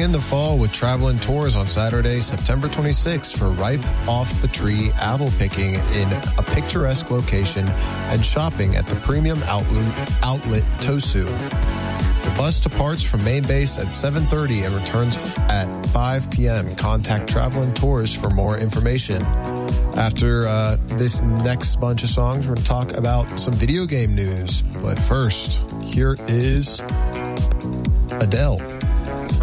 in the fall with Travelin' Tours on Saturday, September 26th for ripe off-the-tree apple picking in a picturesque location and shopping at the premium outlet Tosu. The bus departs from main base at 7:30 and returns at 5 p.m. Contact Travelin' Tours for more information. After this next bunch of songs, we're going to talk about some video game news. But first, here is Adele.